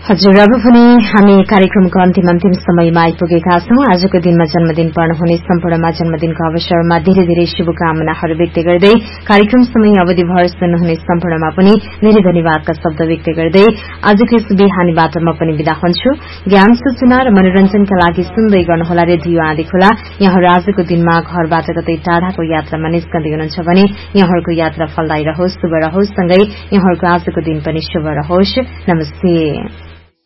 हजुर, अब भने हामी कार्यक्रमको अन्तिम समयमा आइपुगेका छौं। आजको दिनमा जन्मदिन पर्न हुने सम्पूर्णमा जन्मदिनको अवसरमा धेरै धेरै शुभकामनाहरू व्यक्त गर्दै कार्यक्रम समय अवधिभर सुन्नुहुने सम्पूर्णमा पनि धेरै धन्यवादका शब्द व्यक्त गर्दै आजको यस बिहानीबाट म पनि विदा हुन्छु। ज्ञान सूचना र मनोरञ्जनका लागि सुन्दै गर्नुहोला रेडियो आँधी खोला। यहाँहरू आजको दिनमा घरबाट कतै टाढाको यात्रामा निस्कँदै हुनुहुन्छ भने यहाँहरूको यात्रा फलदायी रहोस्, शुभ रहोस्, सँगै यहाँहरूको आजको दिन पनि शुभ रहोस्। नमस्ते।